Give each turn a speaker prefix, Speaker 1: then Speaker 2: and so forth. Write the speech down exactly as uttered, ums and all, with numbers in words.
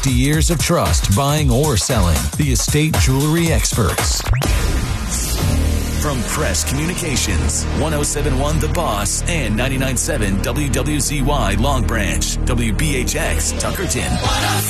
Speaker 1: fifty years of trust buying or selling. The Estate Jewelry Experts. From Crest Communications, one oh seven point one The Boss and ninety-nine point seven W W Z Y Long Branch, W B H X Tuckerton.